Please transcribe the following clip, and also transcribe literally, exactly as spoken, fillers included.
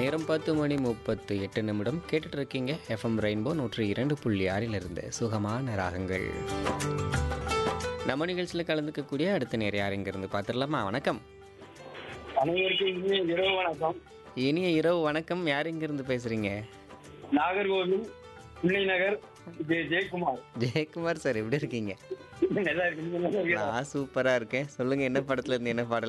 நேரம் பத்து மணி முப்பத்து எட்டு நிமிடம் கேட்டுட்டு இருக்கீங்க எஃப்எம் ரெயின்போ நூற்றி இரண்டு புள்ளி ஆறிலிருந்து சுகமான ராகங்கள். நம்ம நிகழ்ச்சியில் கலந்துக்கக்கூடிய அடுத்த நேரம் யார் இங்கிருந்து பார்த்துடலாமா? வணக்கம். அனைவருக்கும் இனிய இரவு வணக்கம். இனிய இரவு வணக்கம். யார் இங்கிருந்து பேசுறீங்க? நாகர்கோவில் பிள்ளை நகர் ஜெய ஜெயக்குமார். ஜெயக்குமார் சார், எப்படி இருக்கீங்க? நல்லா இருக்கு. நான் சூப்பரா இருக்கேன். சொல்லுங்க, என்ன படத்துல இருந்து என்ன பாடல்